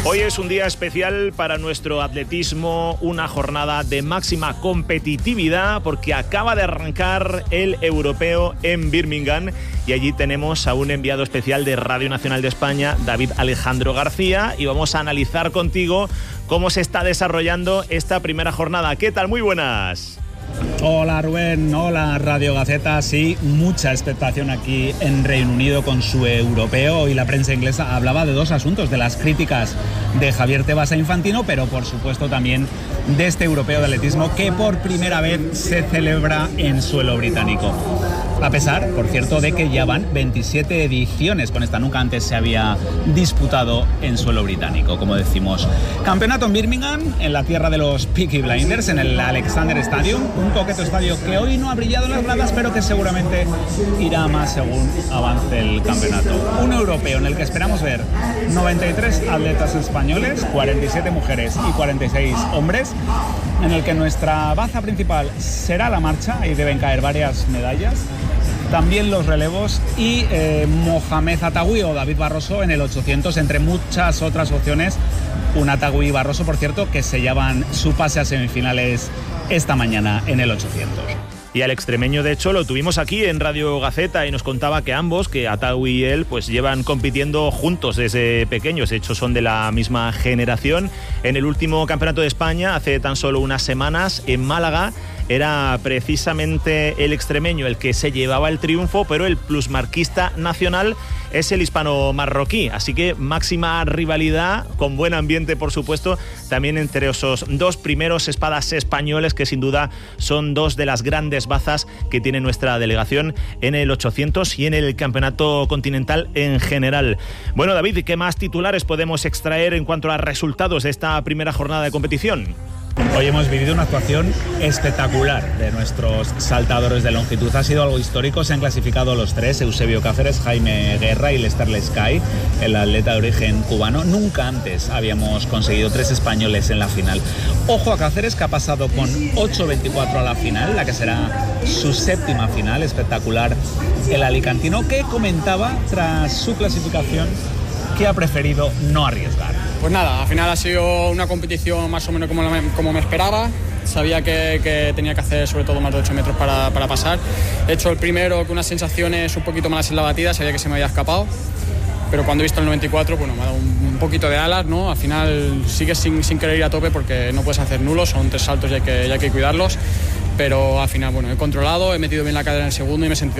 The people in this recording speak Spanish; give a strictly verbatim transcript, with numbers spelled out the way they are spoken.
Hoy es un día especial para nuestro atletismo, una jornada de máxima competitividad porque acaba de arrancar el europeo en Birmingham y allí tenemos a un enviado especial de Radio Nacional de España, David Alejandro García, y vamos a analizar contigo cómo se está desarrollando esta primera jornada. ¿Qué tal? Muy buenas. Hola Rubén, hola Radio Gaceta. Sí, mucha expectación aquí en Reino Unido con su europeo. Y la prensa inglesa hablaba de dos asuntos, de las críticas de Javier Tebas a Infantino, pero por supuesto también de este europeo de atletismo que por primera vez se celebra en suelo británico. A pesar, por cierto, de que ya van veintisiete ediciones con esta, nunca antes se había disputado en suelo británico, como decimos. Campeonato en Birmingham, en la tierra de los Peaky Blinders, en el Alexander Stadium, un coqueto estadio que hoy no ha brillado en las gradas, pero que seguramente irá más según avance el campeonato. Un europeo en el que esperamos ver noventa y tres atletas españoles, cuarenta y siete mujeres y cuarenta y seis hombres, en el que nuestra baza principal será la marcha y deben caer varias medallas. También los relevos y eh, Mohamed Atawi o David Barroso en el ochocientos, entre muchas otras opciones. Un Atawi y Barroso, por cierto, que sellaban su pase a semifinales esta mañana en el ochocientos. Y al extremeño, de hecho, lo tuvimos aquí en Radio Gaceta y nos contaba que ambos, que Atawi y él, pues llevan compitiendo juntos desde pequeños. De hecho, son de la misma generación. En el último Campeonato de España, hace tan solo unas semanas, en Málaga, era precisamente el extremeño el que se llevaba el triunfo, pero el plusmarquista nacional es el hispano-marroquí. Así que máxima rivalidad, con buen ambiente, por supuesto, también entre esos dos primeros espadas españoles, que sin duda son dos de las grandes bazas que tiene nuestra delegación en el ochocientos y en el campeonato continental en general. Bueno, David, ¿qué más titulares podemos extraer en cuanto a resultados de esta primera jornada de competición? Hoy hemos vivido una actuación espectacular de nuestros saltadores de longitud. Ha sido algo histórico, se han clasificado los tres, Eusebio Cáceres, Jaime Guerra y Lester Lescay, el atleta de origen cubano. Nunca antes habíamos conseguido tres españoles en la final. Ojo a Cáceres, que ha pasado con ocho veinticuatro a la final, la que será su séptima final. Espectacular el alicantino, que comentaba tras su clasificación que ha preferido no arriesgar. Pues nada, al final ha sido una competición más o menos como, la, como me esperaba. Sabía que, que tenía que hacer sobre todo más de ocho metros para, para pasar. He hecho el primero con unas sensaciones un poquito malas en la batida, sabía que se me había escapado. Pero cuando he visto el noventa y cuatro, bueno, me ha dado un, un poquito de alas, ¿no? Al final sigues sin, sin querer ir a tope porque no puedes hacer nulos, son tres saltos y hay que, y hay que cuidarlos. Pero al final, bueno, he controlado, he metido bien la cadera en el segundo y me he sentido